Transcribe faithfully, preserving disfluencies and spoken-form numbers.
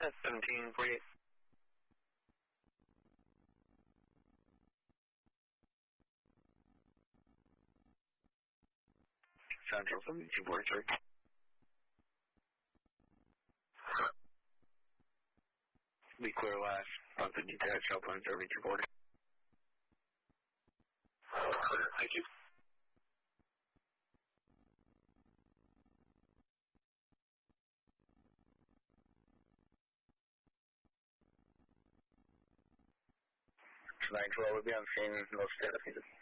That's seventeen forty-eight. Central seventy-two forty-three. Be clear last. About the detached shell point seventy-two forty. Clear, thank you. nine twelve will be on scene, no status needed.